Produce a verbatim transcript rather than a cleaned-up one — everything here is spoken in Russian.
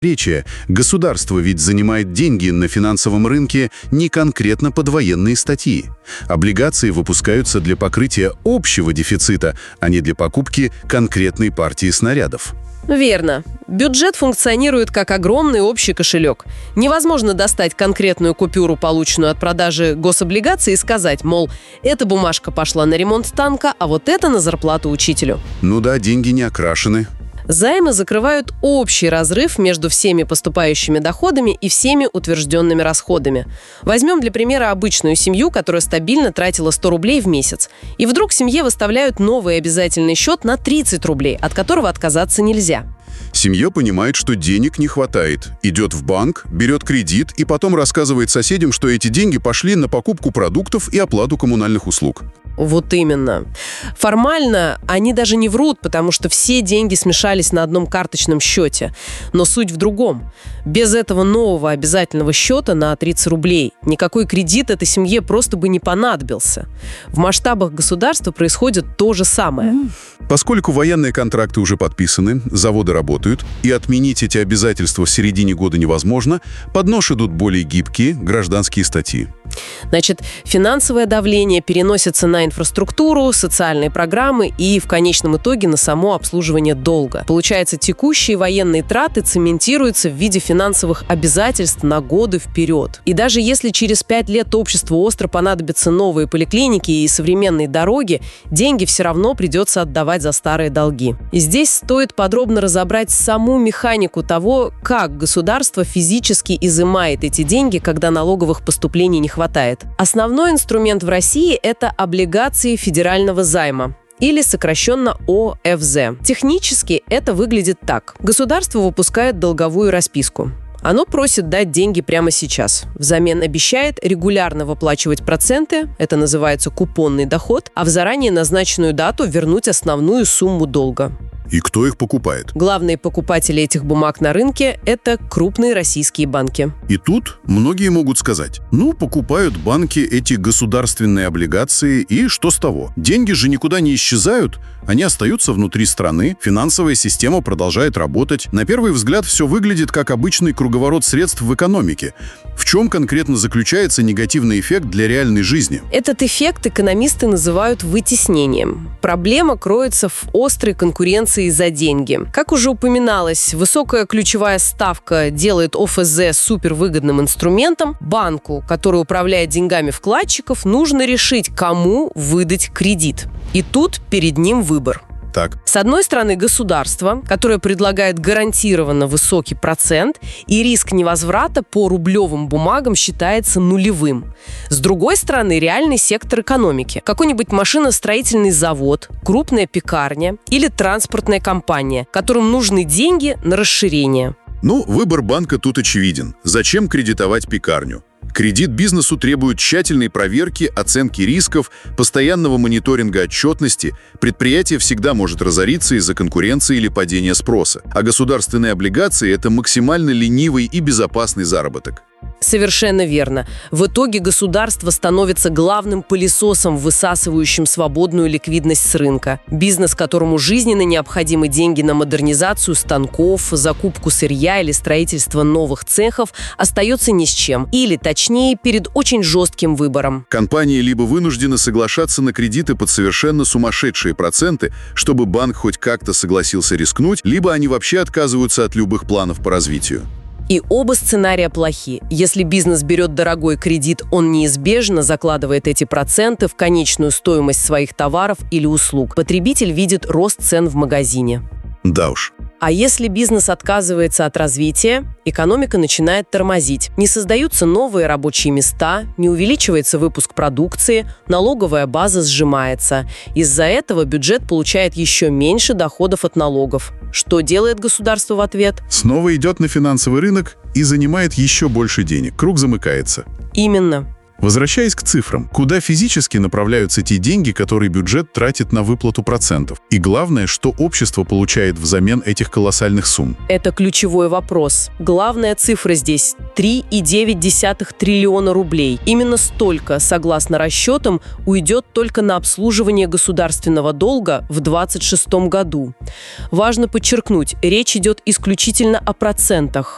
Речи. Государство ведь занимает деньги на финансовом рынке не конкретно под военные статьи. Облигации выпускаются для покрытия общего дефицита, а не для покупки конкретной партии снарядов. Верно. Бюджет функционирует как огромный общий кошелек. Невозможно достать конкретную купюру, полученную от продажи гособлигаций, и сказать, мол, эта бумажка пошла на ремонт танка, а вот это на зарплату учителю. Ну да, деньги не окрашены. Займы закрывают общий разрыв между всеми поступающими доходами и всеми утвержденными расходами. Возьмем для примера обычную семью, которая стабильно тратила сто рублей в месяц. И вдруг семье выставляют новый обязательный счет на тридцать рублей, от которого отказаться нельзя. Семья понимает, что денег не хватает, идет в банк, берет кредит и потом рассказывает соседям, что эти деньги пошли на покупку продуктов и оплату коммунальных услуг. Вот именно. Формально они даже не врут, потому что все деньги смешались на одном карточном счете. Но суть в другом. Без этого нового обязательного счета на тридцать рублей никакой кредит этой семье просто бы не понадобился. В масштабах государства происходит то же самое. Поскольку военные контракты уже подписаны, заводы работают, и отменить эти обязательства в середине года невозможно, под нож идут более гибкие гражданские статьи. Значит, финансовое давление переносится на инфраструктуру, социальные программы и, в конечном итоге, на само обслуживание долга. Получается, текущие военные траты цементируются в виде финансовых обязательств на годы вперед. И даже если через пять лет обществу остро понадобятся новые поликлиники и современные дороги, деньги все равно придется отдавать за старые долги. И здесь стоит подробно разобрать саму механику того, как государство физически изымает эти деньги, когда налоговых поступлений не хватает. Основной инструмент в России – это облигации федерального займа, или сокращенно о эф зэ. Технически это выглядит так. Государство выпускает долговую расписку. Оно просит дать деньги прямо сейчас. Взамен обещает регулярно выплачивать проценты, это называется купонный доход, а в заранее назначенную дату вернуть основную сумму долга. И кто их покупает? Главные покупатели этих бумаг на рынке – это крупные российские банки. И тут многие могут сказать, ну, покупают банки эти государственные облигации, и что с того? Деньги же никуда не исчезают, они остаются внутри страны, финансовая система продолжает работать. На первый взгляд все выглядит как обычный круговорот средств в экономике. В чем конкретно заключается негативный эффект для реальной жизни? Этот эффект экономисты называют вытеснением. Проблема кроется в острой конкуренции за деньги. Как уже упоминалось, высокая ключевая ставка делает о эф зэ супервыгодным инструментом. Банку, который управляет деньгами вкладчиков, нужно решить, кому выдать кредит. И тут перед ним выбор. Так. С одной стороны, государство, которое предлагает гарантированно высокий процент, и риск невозврата по рублевым бумагам считается нулевым. С другой стороны, реальный сектор экономики. Какой-нибудь машиностроительный завод, крупная пекарня или транспортная компания, которым нужны деньги на расширение. Ну, выбор банка тут очевиден. Зачем кредитовать пекарню? Кредит бизнесу требует тщательной проверки, оценки рисков, постоянного мониторинга отчетности. Предприятие всегда может разориться из-за конкуренции или падения спроса. А государственные облигации – это максимально ленивый и безопасный заработок. Совершенно верно. В итоге государство становится главным пылесосом, высасывающим свободную ликвидность с рынка. Бизнес, которому жизненно необходимы деньги на модернизацию станков, закупку сырья или строительство новых цехов, остается ни с чем. Или, точнее, перед очень жестким выбором. Компании либо вынуждены соглашаться на кредиты под совершенно сумасшедшие проценты, чтобы банк хоть как-то согласился рискнуть, либо они вообще отказываются от любых планов по развитию. И оба сценария плохи. Если бизнес берет дорогой кредит, он неизбежно закладывает эти проценты в конечную стоимость своих товаров или услуг. Потребитель видит рост цен в магазине. Да уж. А если бизнес отказывается от развития, экономика начинает тормозить. Не создаются новые рабочие места, не увеличивается выпуск продукции, налоговая база сжимается. Из-за этого бюджет получает еще меньше доходов от налогов. Что делает государство в ответ? Снова идет на финансовый рынок и занимает еще больше денег. Круг замыкается. Именно. Возвращаясь к цифрам, куда физически направляются те деньги, которые бюджет тратит на выплату процентов? И главное, что общество получает взамен этих колоссальных сумм? Это ключевой вопрос. Главная цифра здесь – три и девять десятых триллиона рублей. Именно столько, согласно расчетам, уйдет только на обслуживание государственного долга в двадцать шестом году. Важно подчеркнуть, речь идет исключительно о процентах.